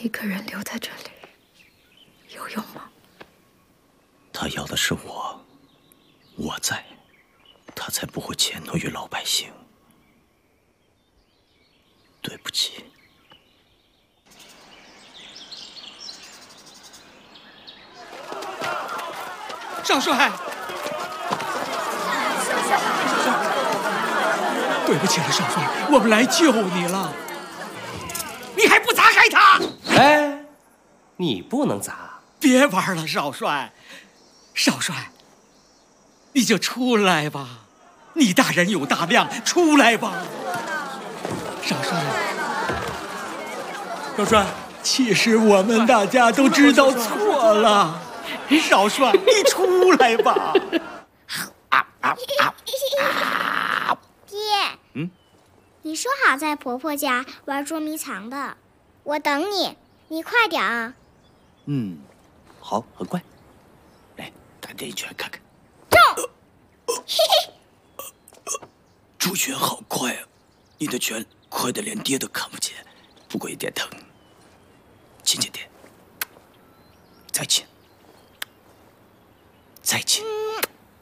一个人留在这里有用吗？ 他要的是我，我在，他才不会迁怒于老百姓。对不起。 少帅，对不起了，少帅，我们来救你了。你还不砸开他？ 哎，你不能砸。 别玩了，少帅。少帅，你就出来吧，你大人有大量，出来吧。少帅，少帅，其实我们大家都知道错了。少帅，你出来吧。 爹，你说好在婆婆家玩捉迷藏的，我等你，你快点啊。 好，很快。来，打电一拳看看。出拳好快啊！你的拳快得连爹都看不见，不过有点疼。轻轻点，再轻，再轻。